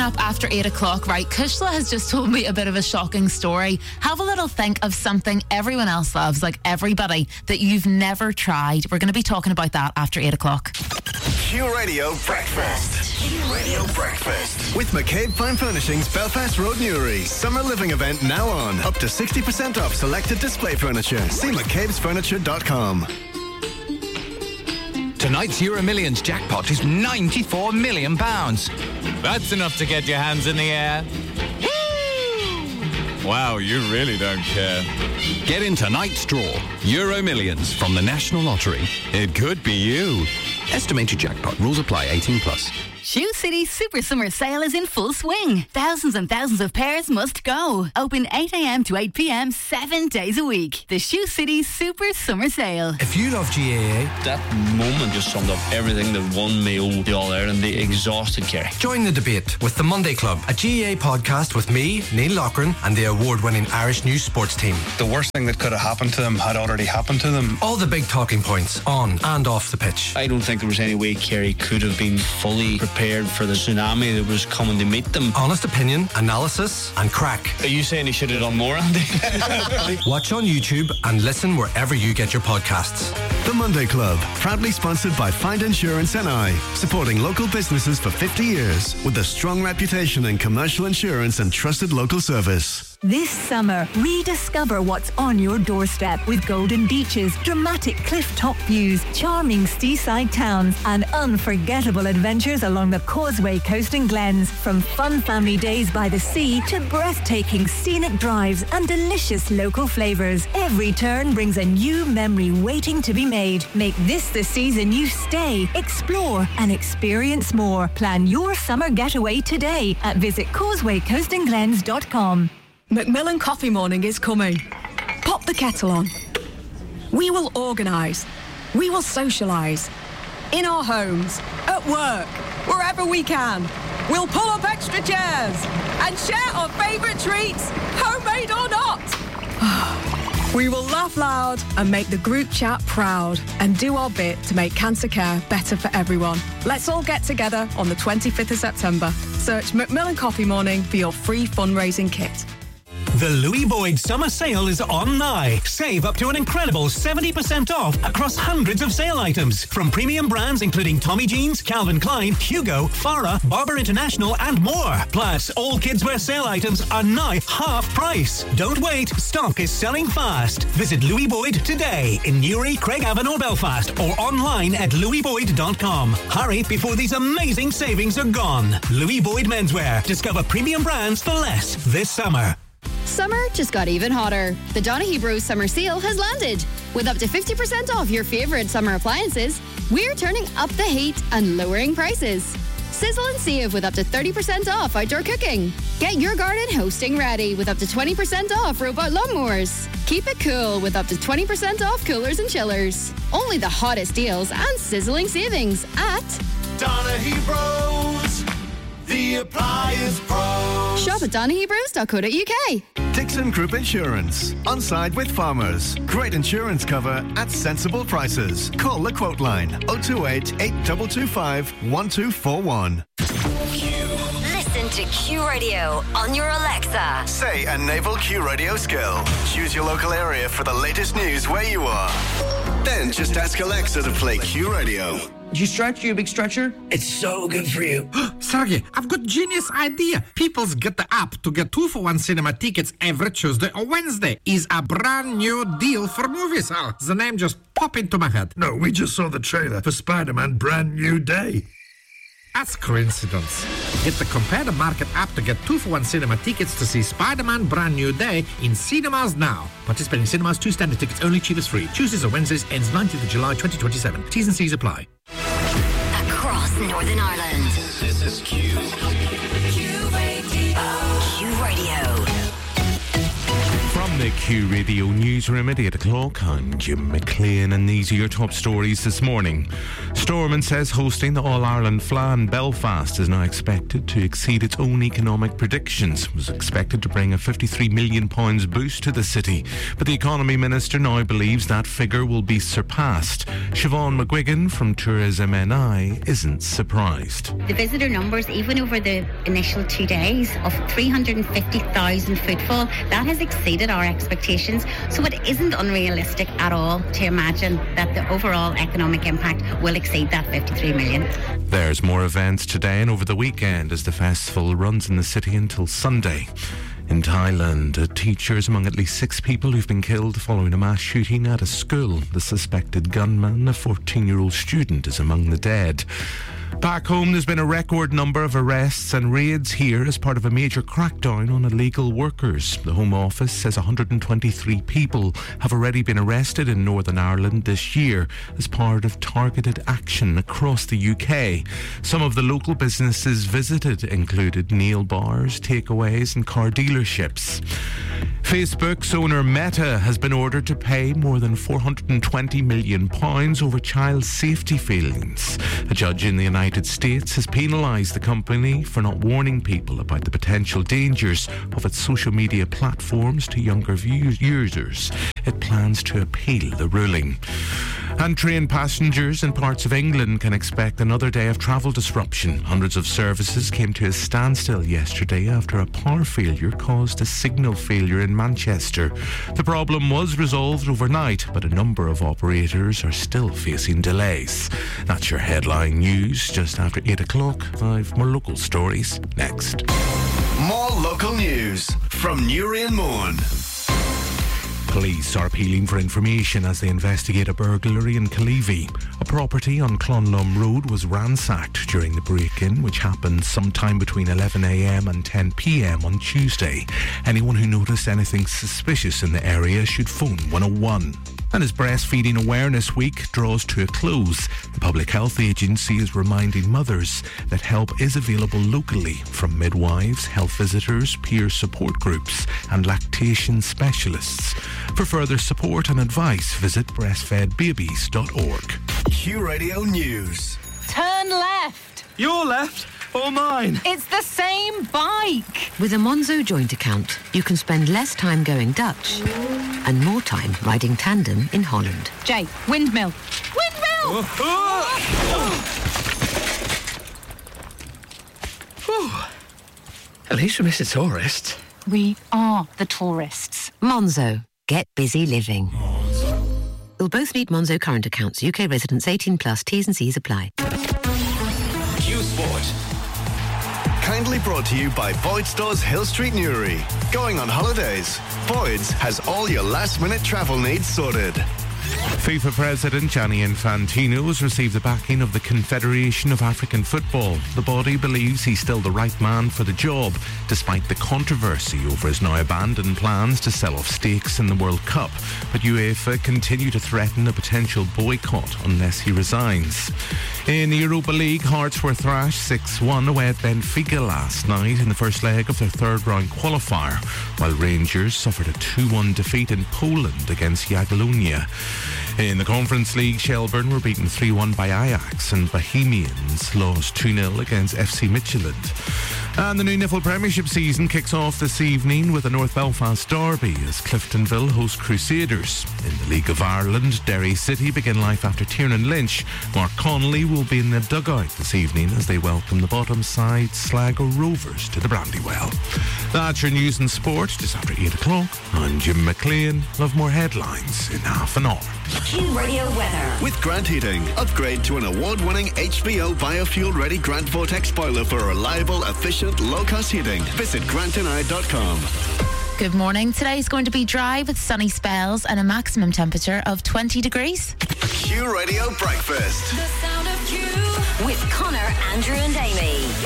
up after 8 o'clock, right? Kushla has just told me a bit of a shocking story. Have a little think of something everyone else loves, like everybody, that you've never tried. We're going to be talking about that after 8 o'clock. Q Radio Breakfast. Q Radio Breakfast. With McCabe Fine Furnishings, Belfast Road, Newry. Summer living event now on. Up to 60% off selected display furniture. See mccabesfurniture.com. Tonight's Euro Millions jackpot is £94 million. That's enough to get your hands in the air. Woo! Wow, you really don't care. Get in tonight's draw. Euro Millions from the National Lottery. It could be you. Estimated jackpot. Rules apply. 18+. Shoe City's Super Summer Sale is in full swing. Thousands and thousands of pairs must go. Open 8 a.m. to 8 p.m. 7 days a week. The Shoe City Super Summer Sale. If you love GAA, that moment just summed up everything that one meal, the All Ireland, the exhausted Kerry. Join the debate with the Monday Club, a GAA podcast with me, Neil Loughran, and the award-winning Irish News Sports team. The worst thing that could have happened to them had already happened to them. All the big talking points on and off the pitch. I don't think there was any way Kerry could have been fully prepared for the tsunami that was coming to meet them. Honest opinion, analysis, and crack. Are you saying he should have done more, Andy? Watch on YouTube and listen wherever you get your podcasts. The Monday Club, proudly sponsored by Find Insurance NI, supporting local businesses for 50 years with a strong reputation in commercial insurance and trusted local service. This summer, rediscover what's on your doorstep with golden beaches, dramatic cliff-top views, charming seaside towns, and unforgettable adventures along the Causeway Coast and Glens. From fun family days by the sea to breathtaking scenic drives and delicious local flavours, every turn brings a new memory waiting to be made. Make this the season you stay, explore, and experience more. Plan your summer getaway today at visitcausewaycoastandglens.com. Macmillan Coffee Morning is coming. Pop the kettle on. We will organise. We will socialise. In our homes, at work, wherever we can. We'll pull up extra chairs and share our favourite treats, homemade or not. We will laugh loud and make the group chat proud and do our bit to make cancer care better for everyone. Let's all get together on the 25th of September. Search Macmillan Coffee Morning for your free fundraising kit. The Louis Boyd Summer Sale is on now. Save up to an incredible 70% off across hundreds of sale items. From premium brands including Tommy Jeans, Calvin Klein, Hugo, Farah, Barber International and more. Plus, all kidswear sale items are now half price. Don't wait, stock is selling fast. Visit Louis Boyd today in Newry, Craigavon or Belfast or online at louisboyd.com. Hurry before these amazing savings are gone. Louis Boyd Menswear. Discover premium brands for less this summer. Summer just got even hotter. The Donaghy Bros Summer Sale has landed. With up to 50% off your favourite summer appliances, we're turning up the heat and lowering prices. Sizzle and save with up to 30% off outdoor cooking. Get your garden hosting ready with up to 20% off robot lawnmowers. Keep it cool with up to 20% off coolers and chillers. Only the hottest deals and sizzling savings at Donaghy Bros, the appliance pros. Shop at donaghybros.co.uk. Dixon Group Insurance. On side with farmers. Great insurance cover at sensible prices. Call the quote line 028 8225 1241. Listen to Q Radio on your Alexa. Say a naval Q Radio skill. Choose your local area for the latest news where you are. Then just ask Alexa to play Q Radio. Did you stretch? You a big stretcher? It's so good for you. Sergey, I've got a genius idea. People's Get the App to get 2-for-1 cinema tickets every Tuesday or Wednesday is a brand new deal for movies. Oh, the name just popped into my head. No, we just saw the trailer for Spider-Man Brand New Day. That's coincidence. Get the Compare the Market app to get 2-for-1 cinema tickets to see Spider-Man Brand New Day in cinemas now. Participating cinemas, 2 standard tickets only, cheapest free. Tuesdays or Wednesdays, ends 19th of July 2027. T's and C's apply. Across Northern Ireland. This is Q. Q Radio. From the Q Radio Newsroom at 8 o'clock. I'm Jim McLean, and these are your top stories this morning. Stormont says hosting the All-Ireland Fleadh in Belfast is now expected to exceed its own economic predictions. It was expected to bring a £53 million boost to the city, but the Economy Minister now believes that figure will be surpassed. Siobhan McGuigan from Tourism NI isn't surprised. The visitor numbers, even over the initial 2 days of 350,000 footfall, that has exceeded our expectations. So it isn't unrealistic at all to imagine that the overall economic impact will exceed that 53 million. There's more events today and over the weekend as the festival runs in the city until Sunday. In Thailand, a teacher is among at least 6 people who've been killed following a mass shooting at a school. The suspected gunman, a 14-year-old student, is among the dead. Back home, there's been a record number of arrests and raids here as part of a major crackdown on illegal workers. The Home Office says 123 people have already been arrested in Northern Ireland this year as part of targeted action across the UK. Some of the local businesses visited included nail bars, takeaways and car dealerships. Facebook's owner Meta has been ordered to pay more than £420 million over child safety failings. A judge in the United States has penalised the company for not warning people about the potential dangers of its social media platforms to younger users. It plans to appeal the ruling. And train passengers in parts of England can expect another day of travel disruption. Hundreds of services came to a standstill yesterday after a power failure caused a signal failure in Manchester. The problem was resolved overnight, but a number of operators are still facing delays. That's your headline news just after 8 o'clock. 5 more local stories next. More local news from Newry and Mourne. Police are appealing for information as they investigate a burglary in Killeavy. A property on Clonlum Road was ransacked during the break-in, which happened sometime between 11 a.m. and 10 p.m. on Tuesday. Anyone who noticed anything suspicious in the area should phone 101. And as Breastfeeding Awareness Week draws to a close, the Public Health Agency is reminding mothers that help is available locally from midwives, health visitors, peer support groups and lactation specialists. For further support and advice, visit breastfedbabies.org. Q Radio News. Turn left. Your left or mine? It's the same bike. With a Monzo joint account, you can spend less time going Dutch and more time riding tandem in Holland. Jay, windmill. Windmill! At least we miss a tourist. We are the tourists. Monzo. Get busy living. You'll both need Monzo current accounts. UK residents 18 plus. T's and C's apply. Q Sport. Kindly brought to you by Boyd Stores Hill Street, Newry. Going on holidays? Boyd's has all your last-minute travel needs sorted. FIFA President Gianni Infantino has received the backing of the Confederation of African Football. The body believes he's still the right man for the job, despite the controversy over his now abandoned plans to sell off stakes in the World Cup. But UEFA continue to threaten a potential boycott unless he resigns. In the Europa League, Hearts were thrashed 6-1 away at Benfica last night in the first leg of their third-round qualifier, while Rangers suffered a 2-1 defeat in Poland against Jagiellonia. In the Conference League, Shelbourne were beaten 3-1 by Ajax and Bohemians lost 2-0 against FC Midtjylland. And the new Niffle Premiership season kicks off this evening with a North Belfast derby as Cliftonville host Crusaders. In the League of Ireland, Derry City begin life after Tiernan Lynch. Mark Connolly will be in the dugout this evening as they welcome the bottom side Sligo Rovers to the Brandywell. That's your news and sport just after 8 o'clock. I'm Jim McLean. We'll have more headlines in half an hour. Q Radio weather. With Grant Heating, upgrade to an award-winning HBO biofuel-ready Grant Vortex boiler for reliable, efficient, low-cost heating. Visit grantandI.com. Good morning. Today's going to be dry with sunny spells and a maximum temperature of 20 degrees. Q Radio Breakfast. The sound of Q. With Connor, Andrew and Amy.